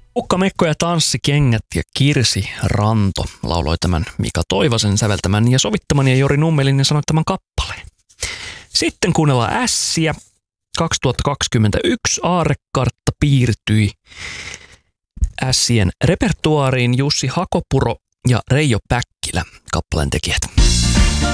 Ukkamekko ja tanssikengät ja Kirsi Ranto lauloi tämän Mika Toivasen säveltämän ja sovittaman ja Jori Nummelin ja sanottaman kappaleen. Sitten kuunnellaan Ässiä. 2021 aarrekartta piirtyi Ässien repertuaariin Jussi Hakopuro ja Reijo Päkkilä, kappaleen tekijät.